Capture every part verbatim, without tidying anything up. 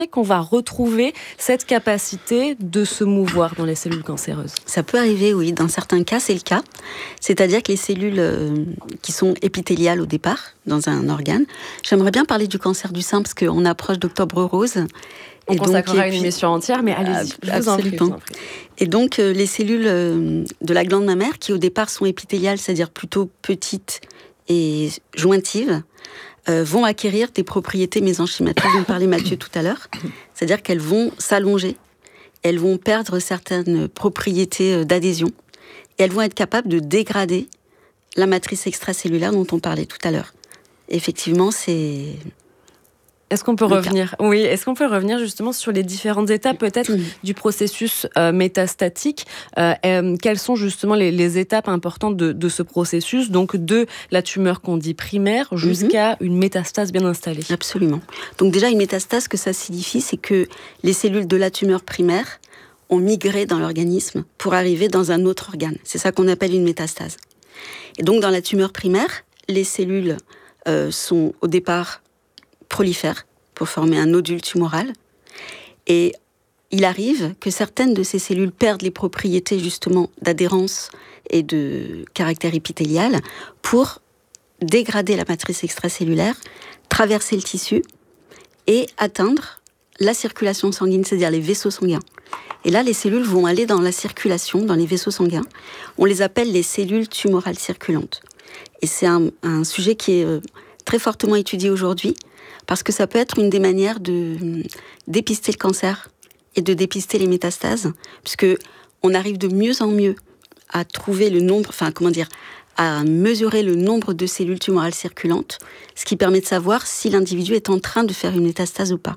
qu'on va retrouver cette capacité de se mouvoir dans les cellules cancéreuses? Ça peut arriver, oui. Dans certains cas, c'est le cas. C'est-à-dire que les cellules euh, qui sont épithéliales au départ, dans un organe... J'aimerais bien parler du cancer du sein, parce qu'on approche d'Octobre Rose. On et consacrera donc, une émission entière, mais allez-y, je vous en prie, je vous en prie. Et donc, euh, les cellules euh, de la glande mammaire, qui au départ sont épithéliales, c'est-à-dire plutôt petites et jointives, Euh, vont acquérir des propriétés mésenchymateuses dont parlait Mathieu tout à l'heure. C'est-à-dire qu'elles vont s'allonger, elles vont perdre certaines propriétés d'adhésion, et elles vont être capables de dégrader la matrice extracellulaire dont on parlait tout à l'heure. Effectivement, c'est... Est-ce qu'on peut revenir, oui, est-ce qu'on peut revenir justement sur les différentes étapes peut-être mmh. du processus euh, métastatique euh, euh, Quelles sont justement les, les étapes importantes de, de ce processus, donc de la tumeur qu'on dit primaire jusqu'à mmh. une métastase bien installée? Absolument. Donc déjà, une métastase, ce que ça signifie, c'est que les cellules de la tumeur primaire ont migré dans l'organisme pour arriver dans un autre organe. C'est ça qu'on appelle une métastase. Et donc dans la tumeur primaire, les cellules euh, sont au départ prolifèrent pour former un nodule tumoral. Et il arrive que certaines de ces cellules perdent les propriétés justement d'adhérence et de caractère épithélial pour dégrader la matrice extracellulaire, traverser le tissu et atteindre la circulation sanguine, c'est-à-dire les vaisseaux sanguins. Et là, les cellules vont aller dans la circulation, dans les vaisseaux sanguins. On les appelle les cellules tumorales circulantes. Et c'est un, un sujet qui est très fortement étudié aujourd'hui, parce que ça peut être une des manières de dépister le cancer et de dépister les métastases, puisque on arrive de mieux en mieux à trouver le nombre, enfin comment dire, à mesurer le nombre de cellules tumorales circulantes, ce qui permet de savoir si l'individu est en train de faire une métastase ou pas.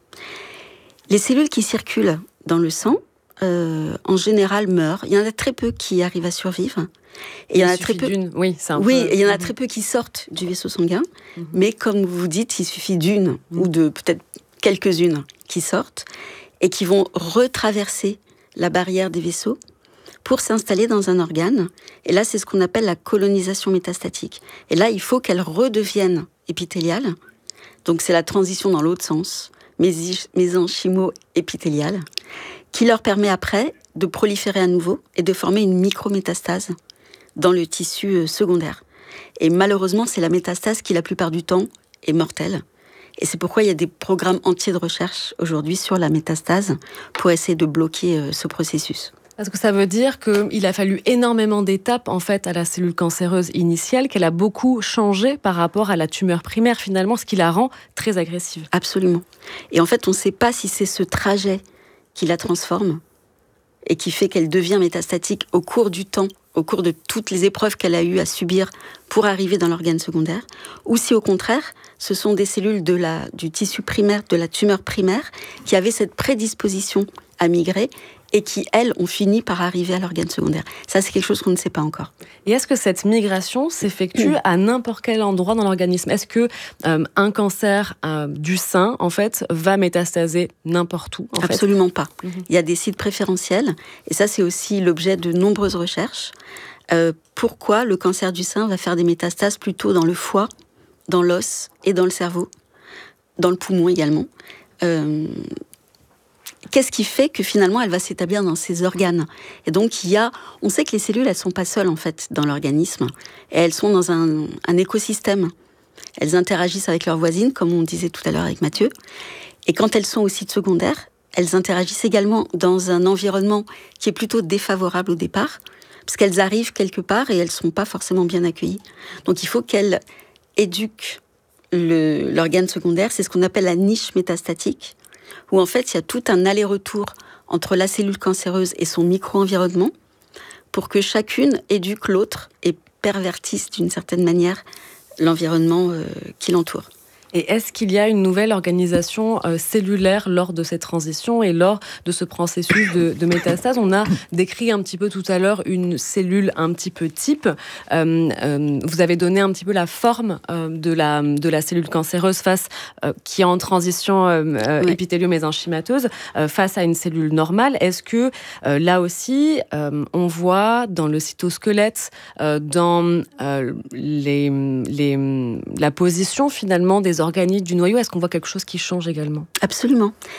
Les cellules qui circulent dans le sang, euh, en général, meurent. Il y en a très peu qui arrivent à survivre. Et il y en a très peu. Oui, c'est un oui, peu... et il y en a très peu qui sortent du vaisseau sanguin. Mm-hmm. Mais comme vous dites, il suffit d'une mm-hmm. ou de peut-être quelques-unes qui sortent et qui vont retraverser la barrière des vaisseaux pour s'installer dans un organe. Et là, c'est ce qu'on appelle la colonisation métastatique. Et là, il faut qu'elles redeviennent épithéliales. Donc, c'est la transition dans l'autre sens, mésenchymo-épithéliale, qui leur permet après de proliférer à nouveau et de former une micrométastase dans le tissu secondaire. Et malheureusement, c'est la métastase qui, la plupart du temps, est mortelle. Et c'est pourquoi il y a des programmes entiers de recherche aujourd'hui sur la métastase pour essayer de bloquer ce processus. Parce que ça veut dire qu'il a fallu énormément d'étapes en fait à la cellule cancéreuse initiale, qu'elle a beaucoup changé par rapport à la tumeur primaire finalement, ce qui la rend très agressive. Absolument. Et en fait, on ne sait pas si c'est ce trajet qui la transforme et qui fait qu'elle devient métastatique au cours du temps, au cours de toutes les épreuves qu'elle a eues à subir pour arriver dans l'organe secondaire, ou si au contraire, ce sont des cellules de la, du tissu primaire, de la tumeur primaire, qui avaient cette prédisposition à migrer et qui, elles, ont fini par arriver à l'organe secondaire. Ça, c'est quelque chose qu'on ne sait pas encore. Et est-ce que cette migration s'effectue mmh. à n'importe quel endroit dans l'organisme ? Est-ce que euh, un cancer euh, du sein, en fait, va métastaser n'importe où en Absolument fait pas. Mmh. Il y a des sites préférentiels, et ça, c'est aussi l'objet de nombreuses recherches. Euh, pourquoi le cancer du sein va faire des métastases plutôt dans le foie, dans l'os et dans le cerveau, dans le poumon également. Euh, Qu'est-ce qui fait que finalement elle va s'établir dans ces organes ? Et donc il y a, on sait que les cellules elles sont pas seules en fait dans l'organisme, et elles sont dans un, un écosystème. Elles interagissent avec leurs voisines, comme on disait tout à l'heure avec Mathieu. Et quand elles sont au site secondaire, elles interagissent également dans un environnement qui est plutôt défavorable au départ, parce qu'elles arrivent quelque part et elles sont pas forcément bien accueillies. Donc il faut qu'elles éduquent le, l'organe secondaire. C'est ce qu'on appelle la niche métastatique, où en fait, il y a tout un aller-retour entre la cellule cancéreuse et son micro-environnement pour que chacune éduque l'autre et pervertisse d'une certaine manière l'environnement euh, qui l'entoure. Et est-ce qu'il y a une nouvelle organisation euh, cellulaire lors de cette transition et lors de ce processus de, de métastase ? On a décrit un petit peu tout à l'heure une cellule un petit peu type. Euh, euh, vous avez donné un petit peu la forme euh, de, la, de la cellule cancéreuse face, euh, qui est en transition euh, euh, oui. épithélio-mésenchymateuse euh, face à une cellule normale. Est-ce que euh, là aussi, euh, on voit dans le cytosquelette, euh, dans euh, les, les, la position finalement des organiques du noyau, est-ce qu'on voit quelque chose qui change également ? Absolument.